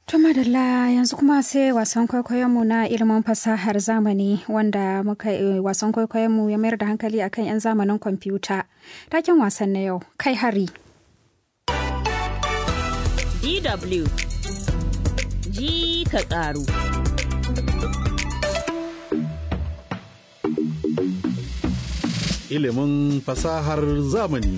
To madalla yanzu kuma sai wasan kwaikwayonmu na ilimin fasahar zamani wanda wasan kwaikwayonmu ya mayar da hankali akan 'yan zamanin kwamfuta. Taken wasan na yau, kai hari. DW ji ka ƙaru. Ilimin fasahar zamani.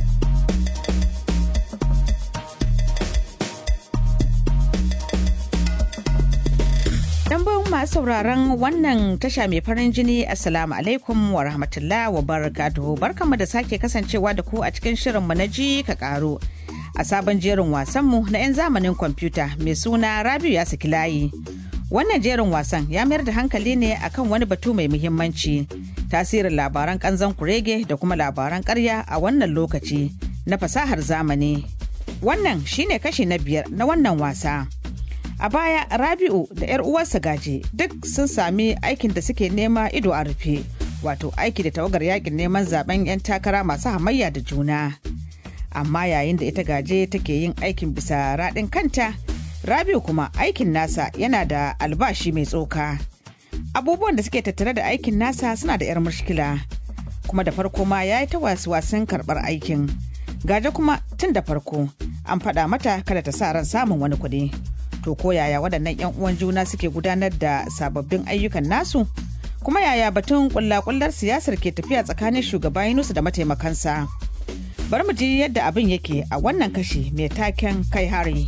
Masu sauraron wannan tasha mai farin jini, Assalamu alaikum wa rahmatullah wa barakatuhu. Barkanmu da sake kasancewa da ku a cikin shirinmu na ji ka karo a sabon jerin wasanmu na 'yan zamanin kwamfuta mai suna Rabiu ya saki layi. Wannan jerin wasan ya mayar da hankali ne akan wani batu mai muhimmanci, tasirin labaran kanzon kurege da kuma labaran ƙarya a wannan lokaci na fasahar zamani. Wannan shine kashi na 5 na wannan wasa. A baya Rabi'u da 'yar uwarsa Gaje duk sun sami aikin da suke nema ido a rufe, wato aiki da tawagar yakin neman zaben 'yan takara masu hamayya da juna. Amma yayin da ita Gaje take yin aikin bisa raɗin kanta, Rabi'u kuma aikin nasa yana da albashi mai tsoka. Abubuwan da suke tattare da aikin nasa suna da 'yar mushkila, kuma da farko ma ya yi ta wasan karɓar aikin. Gaje kuma tun da farko an faɗa mata kada ta sa ran samun wani kuɗi. To ko yaya waɗannan 'yan uwan juna suke gudanar da sababbin ayyukan nasu? Kuma yaya batun kullakullar siyasar ke tafiya tsakanin shugaba Yunusu da mataimakansa? Bari mu ji yadda abin yake a wannan kashi mai taken kai hari.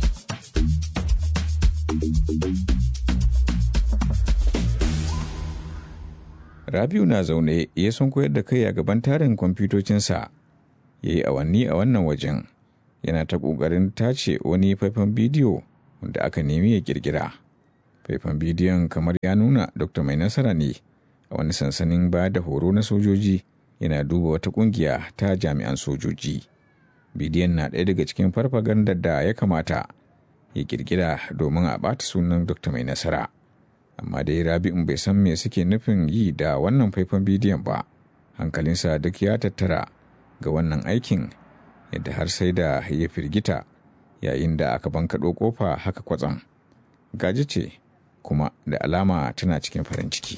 Rabiu na zaune ya sun koyar da kai a gaban tarin kwamfutocinsa. Ya yi awanni a wannan wajen. Yana ta ƙoƙarin tace wani faifan bidiyo wanda aka nemi ya kirkira. Faifan bidiyon kamar ya nuna Dr. Mai Nasara ne a wani sansanin ba da horo na sojoji yana duba wata kungiya ta jami'an sojoji. Bidiyon na ɗaya daga cikin farfagandar da ya kamata ya kirkira domin a ɓata sunan Dr. Mai Nasara. Amma dai Rabi'u bai san me suke nufin yi da wannan faifan bidiyon ba. Hankalinsa duk ya tattara ga wannan aikin yadda har sai da ya firgita yayin da aka bankaɗo ƙofa haka kwatsam. Gaji ce kuma da alama tana cikin farin ciki.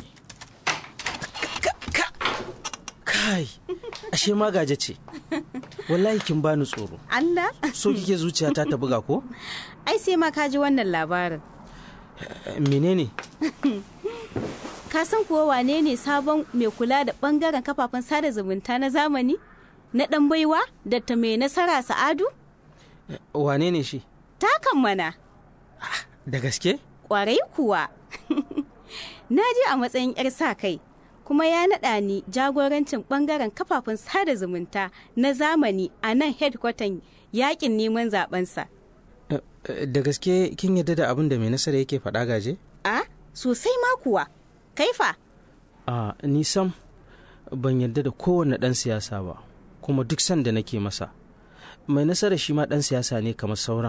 Kai, ashe ma Gaje ce. Wallahi kin bani tsoro. Allah? So kike zuciyata ta buga ko? Ai sai ma ka ji wannan labarin. Menene? Ka san kuwa wane ne sabon mai kula da bangaren kafafen sada zumunta na zamani? Na ɗan baiwa da ta Mai Nasara Sa'adu? Wane ne shi? Takan mana. Da gaske? Ƙwarai kuwa. Na je a matsayin 'yar sa kai, kuma ya naɗa ni jagorancin ɓangaren kafafen sada zumunta na zamani a nan headquarter yakin neman zaɓensa. Da gaske kin yadda da abin da Mai Nasara yake faɗa Gaje? A, sosai ma kuwa. Kaifa? Ni sam ban yadda da kowane ɗan siyasa ba, kuma duk sanda nake masa. Mai Nasara shi ma ɗan siyasa ne kamar sauran.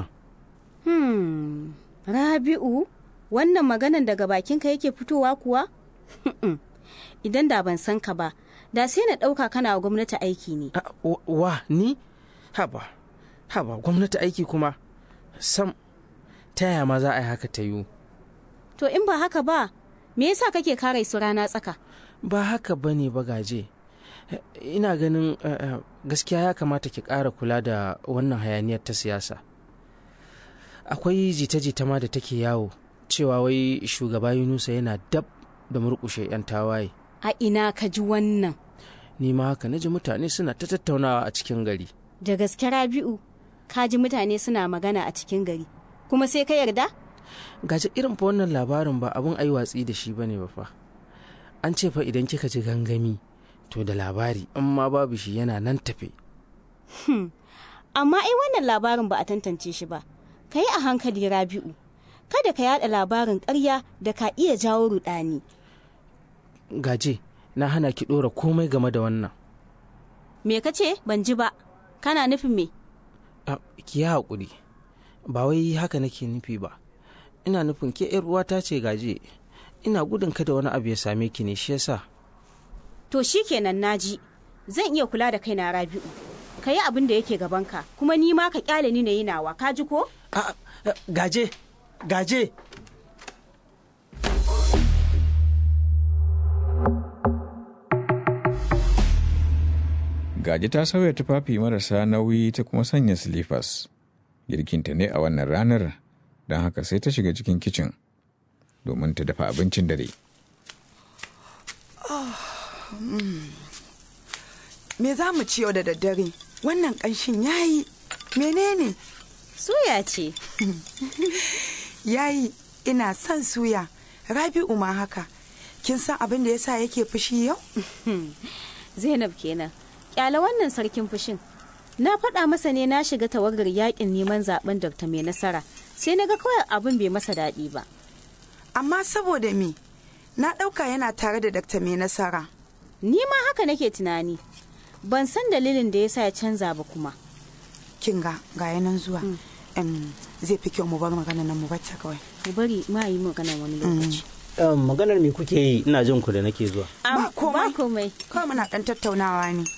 Rabi'u, wannan maganan daga bakinka yake fitowa kuwa? Idan da ban san ka ba, da sai na ɗauka kana wa gwamnati aiki ne. Ni? Haba, gwamnati aiki kuma? Sam, ta yaya ma za a yi haka ta yiwu? To in ba haka ba, me yasa kake kare su rana tsaka? Ba haka ba ne ba Gaje. Ina ganin gaskiya ya kamata ki ƙara kula da wannan hayaniyar ta siyasa. Akwai jita-jita ma da take yawo cewa wai shugaba Yunusa yana dab da murƙushe 'yan tawaye. A ina ka ji wannan? Ni ma haka na ji mutane suna ta tattaunawa a cikin gari. Da gaske Rabi'u, ka ji mutane suna magana a cikin gari, kuma sai ka yarda? Gaji irin fa wannan labarin ba abin ayi watsi da shi bane ba fa. An ce fa idan kika ji gangami to da labari amma babu shi yana nan tafe. Amma ai wannan labarin ba a tantance shi ba. Ka yi a hankali Rabi'u, kada ka yada labarin ƙarya da ka iya jawo rudani. Gaje, na hana ki ɗora komai game da wannan. Me ka ce? Ban ji ba. Kana nufin me? Ki yi haƙuri. Ba wai haka nake nufi ba. Ina nufin ke 'yar uwata ce Gaje. Ina gudun kada wani abu ya same ki ne shi yasa. To shikenan naji. Zan iya kula da kaina Rabi'u. Ka yi abin da yake gabanka, kuma ni ma ka kyale ni na yi nawa, ka ji ko? Gaje, Gaje. Gaji ta sauya tufafi marasa nauyi ta kuma sanya silifas. Girkinta ne a wannan ranar, don haka sai ta shiga cikin kicin domin ta dafa abincin dare. Me za mu ci yau da daddare? Wannan ƙanshin yayi. Menene? Suya ce. Yayi, ina son suya. Rabi'u ma haka. Kin san abin da yasa yake fushi yau? Zainab kenan. Kyala wannan sarkin fushin. Na faɗa masa ne na shiga tawagar yakin neman zaben Dr. Mai Nasara. Sai na ga kawai abin bai masa daɗi ba. Amma saboda me? Na ɗauka yana tare da Dr. Mai Nasara. Ni ma haka nake tunani. Ban san dalilin da yasa ya canza ba kuma. Kin ga yanan zuwa. Zai fi kyau mu bar magana nan mu bacci kawai. Mu bari ma yi magana wani lokaci. Maganar me kuke yi? Ina jin ku da nake zuwa. Ba komai. Kawai muna ɗan tattaunawa ne.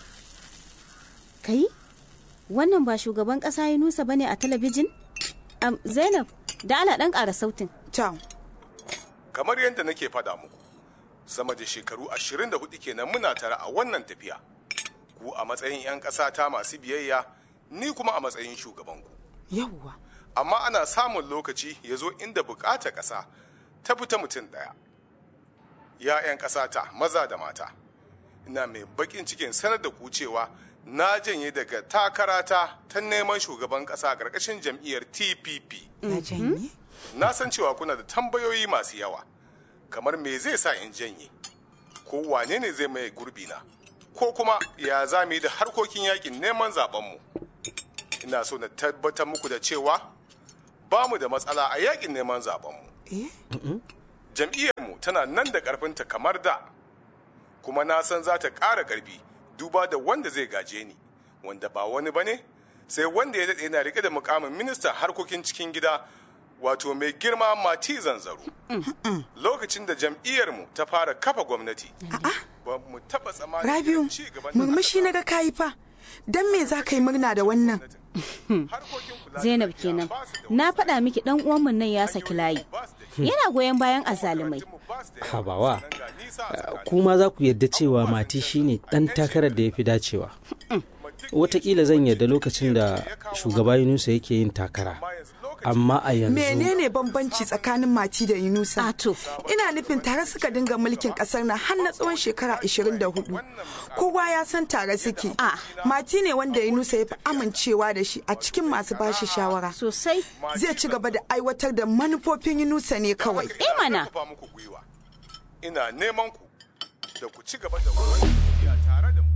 Kai? Wannan ba shugaban ƙasa Yunusa bane a talabijin? Zainab, da ala ɗan ƙara sautin. Ciao. Kamar yadda nake faɗa muku, sama da shekaru 24 kenan muna tare a wannan tafiya. Ku a matsayin 'yan ƙasa ta masu biyayya, ni kuma a matsayin shugabanku. Yawwa. Amma ana samun lokaci ya zo inda buƙatar ƙasa ta fita mutum ɗaya. Ya 'yan ƙasa ta maza da mata, ina mai baƙin cikin sanar da ku cewa na janye daga takarata ta neman shugaban ƙasa a ƙarƙashin jam'iyyar TPP. Na janye? Na san cewa kuna da tambayoyi masu yawa, kamar me zai sa in janye, ko wane ne zai maye gurbina, ko kuma ya za mu yi da harkokin yakin neman zaɓenmu. Ina so na tabbatar muku da cewa ba mu da matsala a yakin neman zaɓenmu. Jam'iyyarmu tana nan da ƙarfinta kamar da, kuma na san za ta ƙara ƙarfi duba da wanda zai gaje ni, wanda ba wani ba ne sai wanda ya daɗe yana riƙe da mukamin ministan harkokin cikin gida, wato mai girma Mati Zanzaro. Lokacin da jam'iyyarmu ta fara kafa gwamnati, ba mu taɓa tsammanin Rabiu, murmushi na ga kayi fa. Don me za ka yi murna da wannan? Zainab kenan. Na faɗa miki ɗan uwanmu nan ya saki layi. Yana goyon bayan azzalumai. Habawa, kuma za ku yarda cewa Mati shine ɗan takarar da ya fi dacewa. Wataƙila zan yarda lokacin da shugaba Yunusa yake yin takara. Amma a yanzu... Menene bambanci tsakanin Mati da Yunusa? Ato. Ina nufin tare suka dinga mulkin ƙasar nan har na tsawon shekara 24. Kowa ya san tare suke. Mati ne wanda Yunusa ya fi amincewa da shi a cikin masu bashi shawara. Sosai. Zai ci gaba da aiwatar da manufofin Yunusa ne kawai. Mana. Ina neman ku da ku ci gaba da wannan tafiya tare da mu.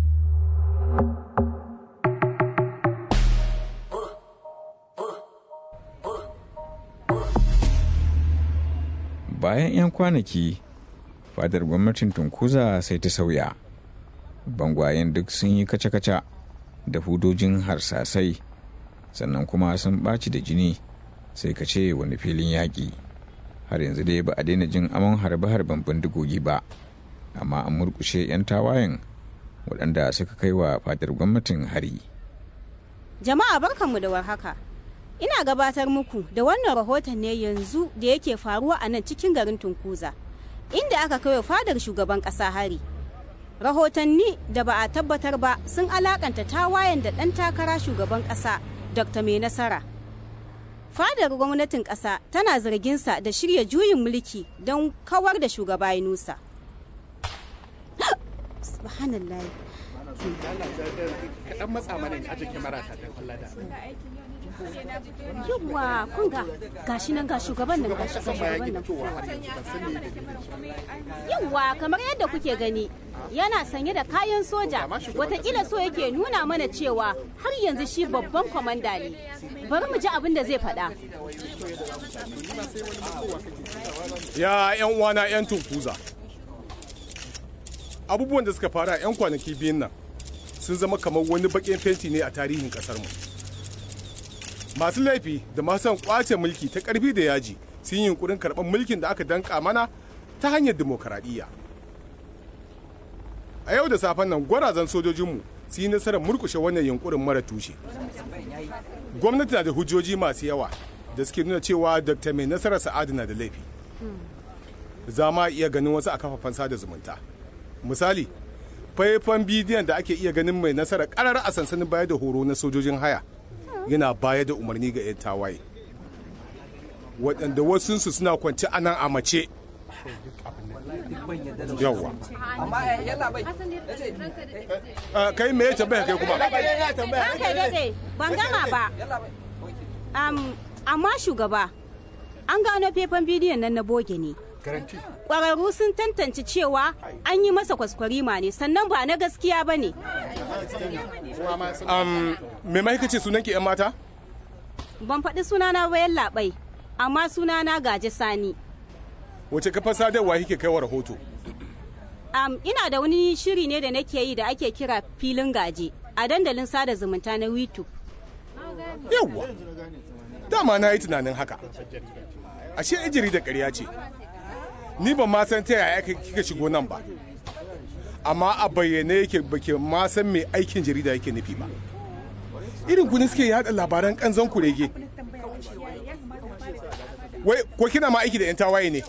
Bayan 'yan kwanaki, fadar gwamnatin Tunkuza sai ta sauya. Bangwayen duk sun yi kaca-kaca da hudojin harsasai, sannan kuma sun ɓaci da jini, sai ka ce wani filin yaƙi. Har yanzu dai ba a daina jin amon harbe-harben bindigogi ba, amma an murƙushe 'yan tawayen waɗanda suka kai wa fadar gwamnatin hari. Jama'a barkanmu da warhaka. Ina gabatar muku da wannan rahoton ne yanzu da yake faruwa a nan cikin garin Tunkuza, inda aka kai wa fadar shugaban ƙasa hari. Rahotanni da ba a tabbatar ba sun alakanta tawayen da ɗan takara shugaban ƙasa Dr. Mai Nasara. Fadar gwamnatin ƙasa tana zarginsa da shirya juyin mulki don kawar da shugaba Yunusa. Subhanallah. Kaɗan matsa mana in aje kyamara ta don Allah da. Yawwa kun gashi nan ga shugaban nan gashi shugaban nan. Yawwa kamar yadda kuke gani yana sanye da kayan soja, watakila so yake nuna mana cewa har yanzu shi babban kwamanda ne. Bari mu ji abin da zai faɗa. Ya 'yan uwana 'yan Tunkuza, abubuwan da suka fara 'yan kwanaki biyun nan sun zama kamar wani baƙin fenti ne a tarihin ƙasarmu. Masu laifi da masu son ƙwace mulki ta ƙarfi da yaji sun yi yunkurin karɓar mulkin da aka danƙa mana ta hanyar dimokuraɗiyya. A yau da safen nan gwarazan sojojinmu su yi nasarar murƙushe wannan yunkurin mara tushe. Gwamnati na da hujjoji masu yawa da suke nuna cewa Dr. Mai Nasara Sa'adu na da laifi. Za ma iya ganin wasu a kafafen sada zumunta. Misali, faifan bidiyon da ake iya ganin Mai Nasara karar a sansanin baya da horo na sojojin haya yana baya da umarni ga 'yan tawaye. Waɗanda wasunsu suna kwanci a nan a mace. Yawwa. Kai me ya tambaya kai kuma? Kai dade, ban gama ba. Amma shugaba, an gano faifan bidiyon nan na boge ne. Ƙwararru sun tantance cewa an yi masa kwaskwarima ne, sannan ba na gaskiya ba ne. Me ma ce sunan ki 'yan mata? Ban faɗi sunana bayan labai, amma sunana Gaje Sani. Wace kafar sadarwa kike kai wa rahoto? Ina da wani shiri ne da nake yi da ake kira filin gaje a dandalin sada zumunta na YouTube. Yawwa, dama na yi tunanin haka. Ashe ijiri da ƙarya ce. Ni ban ma san ta yaya kika shigo nan ba. Amma a bayyane yake bake ma san me aikin jarida yake nufi ba. Irin ku ne suke yada labaran kanzon kurege. Wai ko kina ma aiki da 'yan tawaye ne?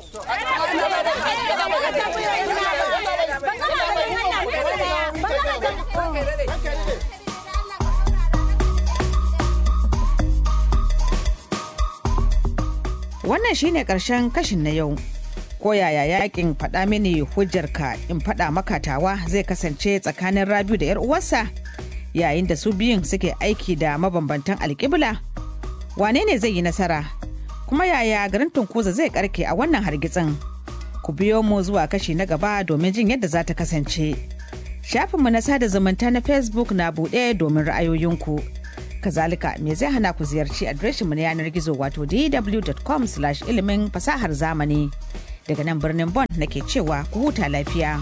Wannan shine ƙarshen kashin na yau. Ko yaya yakin faɗa mini hujjarka in faɗa makatawa zai kasance tsakanin Rabiu da 'yar uwarsa yayin da su biyun suke aiki da mabambantan alƙibla? Wane ne zai yi nasara? Kuma yaya garin Tunkuza zai karke a wannan hargitsin? Ku biyo mu zuwa kashi na gaba domin jin yadda za ta kasance. Shafinmu na sada zumunta na Facebook na buɗe domin ra'ayoyinku. Kazalika me zai hana ku ziyarci adireshinmu na yanar gizo wato dw.com/ilimin fasahar zamani. Daga nan birnin Bonn nake cewa ku huta lafiya.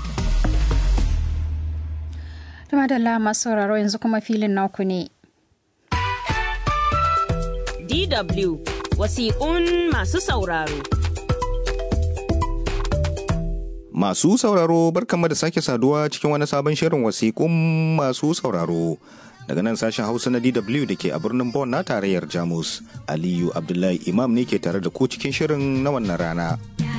Madalla masu sauraro yanzu kuma filin naku ne. DW wasiƙun masu sauraro. Masu sauraro barkanmu da sake saduwa cikin wani sabon shirin wasiƙun masu sauraro. Daga nan sashen Hausa na DW da ke a birnin Bonn na tarayyar Jamus. Aliyu Abdullahi Imam ne ke tare da ku cikin shirin na wannan rana.